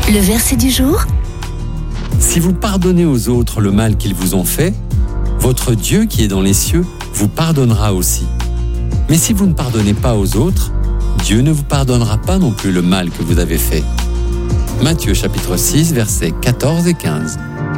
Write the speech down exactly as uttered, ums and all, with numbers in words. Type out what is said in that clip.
Le verset du jour. Si vous pardonnez aux autres le mal qu'ils vous ont fait, votre Dieu qui est dans les cieux vous pardonnera aussi. Mais si vous ne pardonnez pas aux autres, Dieu ne vous pardonnera pas non plus le mal que vous avez fait. Matthieu chapitre six, versets quatorze et quinze.